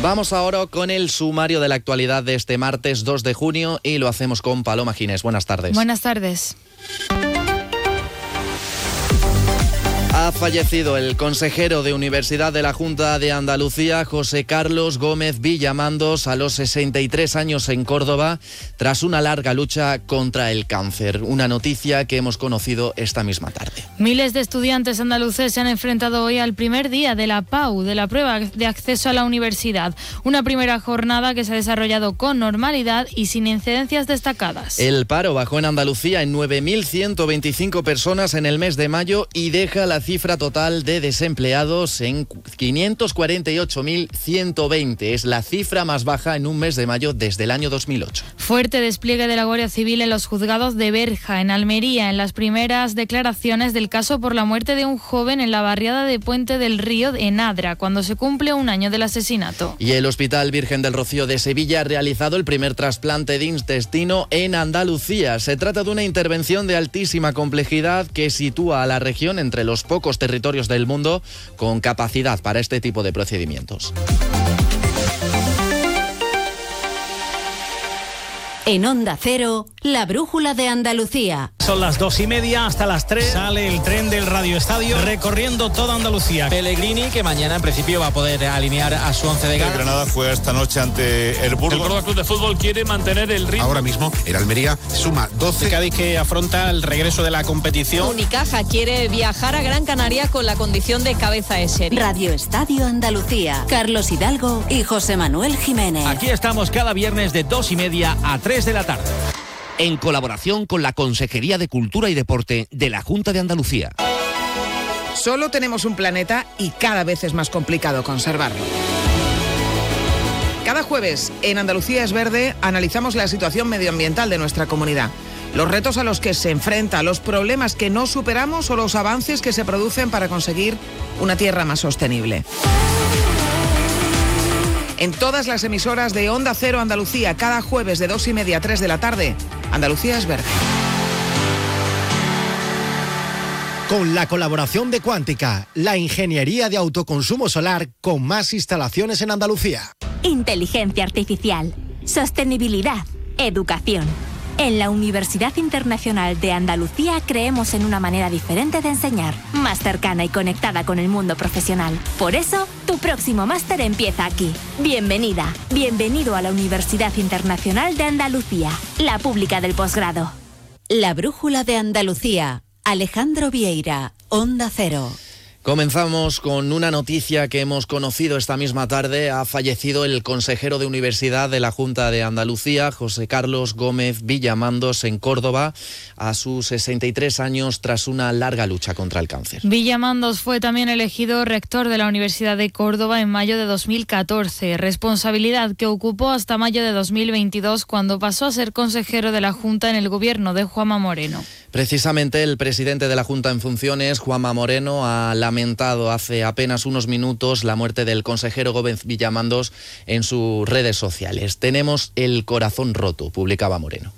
Vamos ahora con el sumario de la actualidad de este martes 2 de junio y lo hacemos con Paloma Ginés. Buenas tardes. Buenas tardes. Ha fallecido el consejero de Universidad de la Junta de Andalucía, José Carlos Gómez Villamandos, a los 63 años en Córdoba, tras una larga lucha contra el cáncer. Una noticia que hemos conocido esta misma tarde. Miles de estudiantes andaluces se han enfrentado hoy al primer día de la PAU, de la prueba de acceso a la universidad. Una primera jornada que se ha desarrollado con normalidad y sin incidencias destacadas. El paro bajó en Andalucía en 9.125 personas en el mes de mayo y deja la cifra total de desempleados en 548.120. Es la cifra más baja en un mes de mayo desde el año 2008. Fuerte despliegue de la Guardia Civil en los juzgados de Berja, en Almería, en las primeras declaraciones del caso por la muerte de un joven en la barriada de Puente del Río, en Adra, cuando se cumple un año del asesinato. Y el Hospital Virgen del Rocío de Sevilla ha realizado el primer trasplante de intestino en Andalucía. Se trata de una intervención de altísima complejidad que sitúa a la región entre los pocos territorios del mundo con capacidad para este tipo de procedimientos. En Onda Cero, la brújula de Andalucía. Son las 2:30, hasta las 3 sale el tren del Radio Estadio recorriendo toda Andalucía. Pellegrini, que mañana en principio va a poder alinear a su once de gala. El Granada fue esta noche ante el Burgos. El Córdoba Club de Fútbol quiere mantener el ritmo. Ahora mismo el Almería suma 12. El Cádiz, que afronta el regreso de la competición. Unicaja quiere viajar a Gran Canaria con la condición de cabeza de serie. Radio Estadio Andalucía. Carlos Hidalgo y José Manuel Jiménez. Aquí estamos cada viernes de 2:30 a 3 de la tarde. En colaboración con la Consejería de Cultura y Deporte de la Junta de Andalucía. Solo tenemos un planeta y cada vez es más complicado conservarlo. Cada jueves en Andalucía es Verde analizamos la situación medioambiental de nuestra comunidad, los retos a los que se enfrenta, los problemas que no superamos o los avances que se producen para conseguir una tierra más sostenible. En todas las emisoras de Onda Cero Andalucía, cada jueves de 2:30 a 3 de la tarde, Andalucía es Verde. Con la colaboración de Cuántica, la ingeniería de autoconsumo solar con más instalaciones en Andalucía. Inteligencia artificial, sostenibilidad, educación. En la Universidad Internacional de Andalucía creemos en una manera diferente de enseñar, más cercana y conectada con el mundo profesional. Por eso, tu próximo máster empieza aquí. Bienvenida, bienvenido a la Universidad Internacional de Andalucía, la pública del posgrado. La brújula de Andalucía. Alejandro Vieira, Onda Cero. Comenzamos con una noticia que hemos conocido esta misma tarde. Ha fallecido el consejero de Universidad de la Junta de Andalucía, José Carlos Gómez Villamandos, en Córdoba, a sus 63 años tras una larga lucha contra el cáncer. Villamandos fue también elegido rector de la Universidad de Córdoba en mayo de 2014, responsabilidad que ocupó hasta mayo de 2022, cuando pasó a ser consejero de la Junta en el gobierno de Juanma Moreno. Precisamente el presidente de la Junta en funciones, Juanma Moreno, ha lamentado hace apenas unos minutos la muerte del consejero Gómez Villamandos en sus redes sociales. Tenemos el corazón roto, publicaba Moreno.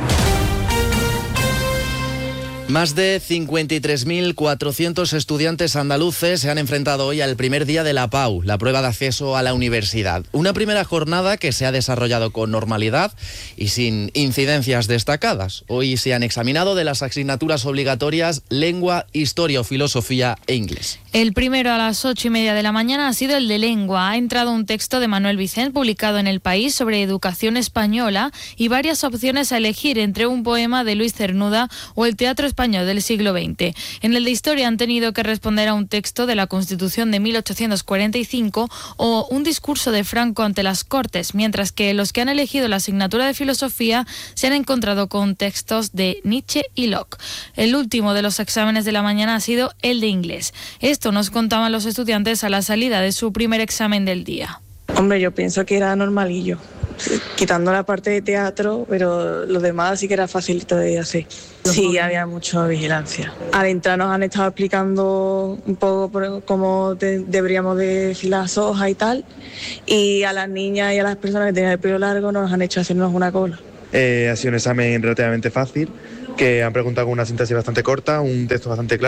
Más de 53.400 estudiantes andaluces se han enfrentado hoy al primer día de la PAU, la prueba de acceso a la universidad. Una primera jornada que se ha desarrollado con normalidad y sin incidencias destacadas. Hoy se han examinado de las asignaturas obligatorias lengua, historia o filosofía e inglés. El primero a las 8:30 de la mañana ha sido el de lengua. Ha entrado un texto de Manuel Vicent publicado en El País sobre educación española y varias opciones a elegir entre un poema de Luis Cernuda o el teatro español del siglo XX. En el de historia han tenido que responder a un texto de la Constitución de 1845 o un discurso de Franco ante las Cortes, mientras que los que han elegido la asignatura de filosofía se han encontrado con textos de Nietzsche y Locke. El último de los exámenes de la mañana ha sido el de inglés. Esto nos contaban los estudiantes a la salida de su primer examen del día. Hombre, yo pienso que era normalillo, quitando la parte de teatro, pero lo demás sí que era facilito de hacer. Sí, había mucha vigilancia. Al entrar nos han estado explicando un poco cómo deberíamos de filar las hojas y tal, y a las niñas y a las personas que tenían el pelo largo nos han hecho hacernos una cola. Ha sido un examen relativamente fácil, que han preguntado con una sintaxis bastante corta, un texto bastante claro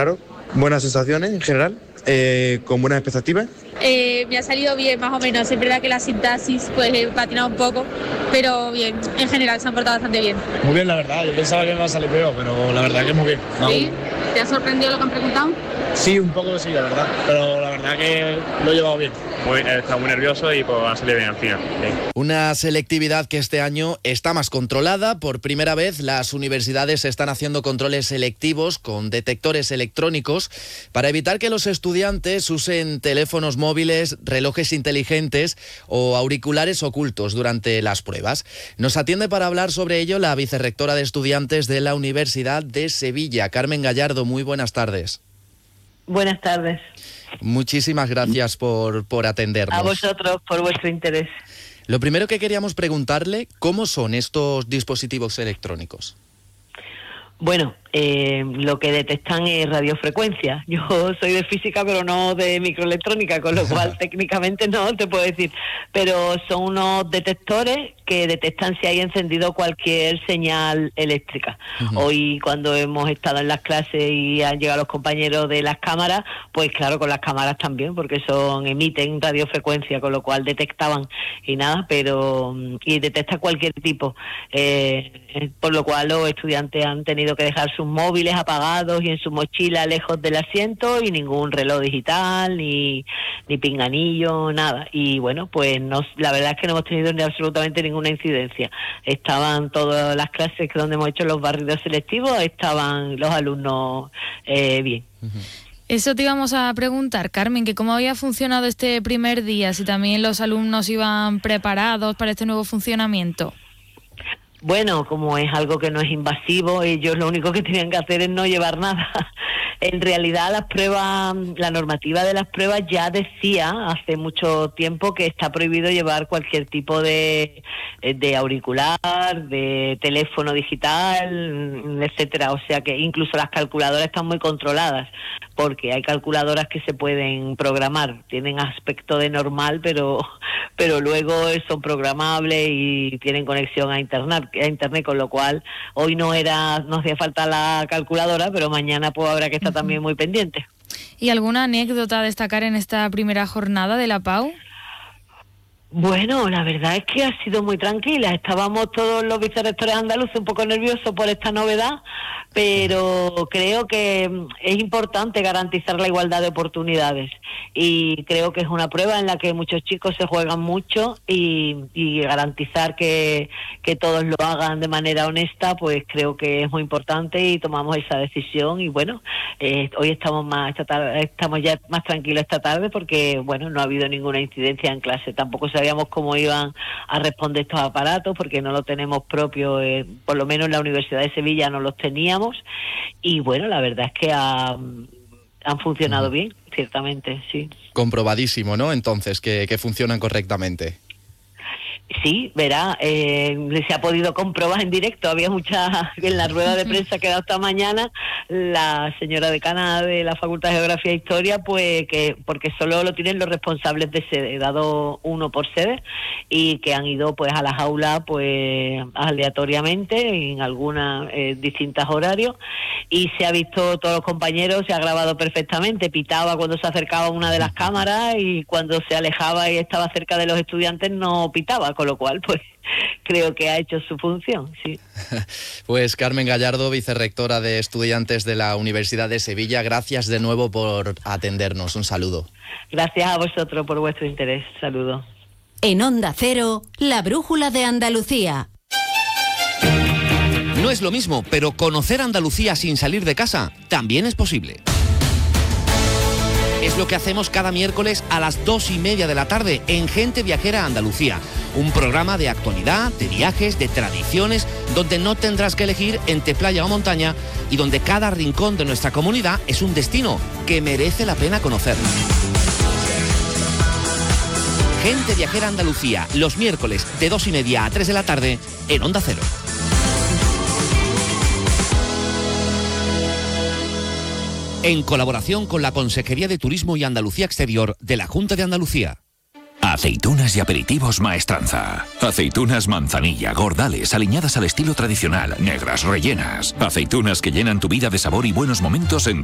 Buenas sensaciones en general, con buenas expectativas. Me ha salido bien, más o menos. Es verdad que la sintaxis pues he patinado un poco, pero bien, en general se han portado bastante bien. Muy bien, la verdad. Yo pensaba que me iba a salir peor, pero la verdad que muy bien. ¿Sí? ¿Te ha sorprendido lo que han preguntado? Sí, un poco sí, la verdad. Pero la verdad que lo he llevado bien. Estaba muy nervioso y pues ha salido bien al final. Sí. Una selectividad que este año está más controlada. Por primera vez las universidades están haciendo controles selectivos con detectores electrónicos para evitar que los estudiantes usen teléfonos móviles, relojes inteligentes o auriculares ocultos durante las pruebas. Nos atiende para hablar sobre ello la vicerrectora de estudiantes de la Universidad de Sevilla, Carmen Gallardo. Muy buenas tardes. Buenas tardes. Muchísimas gracias por atendernos. A vosotros por vuestro interés. Lo primero que queríamos preguntarle, ¿cómo son estos dispositivos electrónicos? Bueno, lo que detectan es radiofrecuencia. Yo soy de física, pero no de microelectrónica, con lo cual técnicamente no te puedo decir. Pero son unos detectores que detectan si hay encendido cualquier señal eléctrica. Hoy, cuando hemos estado en las clases y han llegado los compañeros de las cámaras, pues claro, con las cámaras también, porque emiten radiofrecuencia, con lo cual detectaban y nada, y detecta cualquier tipo. Por lo cual los estudiantes han tenido que dejar sus móviles apagados y en su mochila lejos del asiento, y ningún reloj digital, ni pinganillo, nada. Y bueno, pues la verdad es que no hemos tenido absolutamente ninguna incidencia. Estaban todas las clases donde hemos hecho los barridos selectivos, estaban los alumnos bien. Eso te íbamos a preguntar, Carmen, que cómo había funcionado este primer día, si también los alumnos iban preparados para este nuevo funcionamiento. Bueno, como es algo que no es invasivo, ellos lo único que tenían que hacer es no llevar nada. En realidad la normativa de las pruebas ya decía hace mucho tiempo que está prohibido llevar cualquier tipo de auricular, de teléfono digital, etcétera. O sea que incluso las calculadoras están muy controladas, porque hay calculadoras que se pueden programar, tienen aspecto de normal, pero luego son programables y tienen conexión a internet, con lo cual hoy no hacía falta la calculadora, pero mañana pues habrá que estar también muy pendiente. ¿Y alguna anécdota a destacar en esta primera jornada de la PAU? Bueno, la verdad es que ha sido muy tranquila. Estábamos todos los vicerrectores andaluces un poco nerviosos por esta novedad, pero creo que es importante garantizar la igualdad de oportunidades, y creo que es una prueba en la que muchos chicos se juegan mucho, y garantizar que todos lo hagan de manera honesta, pues creo que es muy importante, y tomamos esa decisión. Y bueno, hoy estamos ya más tranquilos esta tarde, porque bueno, no ha habido ninguna incidencia en clase. Tampoco sabíamos cómo iban a responder estos aparatos, porque no lo tenemos propio, por lo menos en la Universidad de Sevilla no los teníamos. Y bueno, la verdad es que han funcionado bien, ciertamente, sí. Comprobadísimo, ¿no? Entonces, que funcionan correctamente. Sí, verá, se ha podido comprobar en directo. Había en la rueda de prensa que ha dado esta mañana la señora decana de la Facultad de Geografía e Historia, pues porque solo lo tienen los responsables de sede, dado uno por sede, y que han ido pues a las aulas pues aleatoriamente en algunas distintas horarios, y se ha visto todos los compañeros, se ha grabado perfectamente. Pitaba cuando se acercaba una de las cámaras, y cuando se alejaba y estaba cerca de los estudiantes no pitaba, con lo cual pues creo que ha hecho su función, sí. Pues Carmen Gallardo, vicerrectora de estudiantes de la Universidad de Sevilla, gracias de nuevo por atendernos. Un saludo. Gracias a vosotros por vuestro interés. Saludos. En Onda Cero, la brújula de Andalucía. No es lo mismo, pero conocer Andalucía sin salir de casa también es posible. Es lo que hacemos cada miércoles a las 2:30 de la tarde en Gente Viajera Andalucía. Un programa de actualidad, de viajes, de tradiciones, donde no tendrás que elegir entre playa o montaña, y donde cada rincón de nuestra comunidad es un destino que merece la pena conocer. Gente Viajera Andalucía, los miércoles de 2:30 a 3 de la tarde en Onda Cero. En colaboración con la Consejería de Turismo y Andalucía Exterior de la Junta de Andalucía. Aceitunas y aperitivos Maestranza. Aceitunas manzanilla, gordales, aliñadas al estilo tradicional, negras, rellenas. Aceitunas que llenan tu vida de sabor y buenos momentos en